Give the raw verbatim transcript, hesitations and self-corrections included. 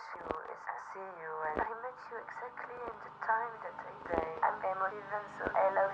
you is I see you and I met you exactly in the time that I say I'm emotive and so I love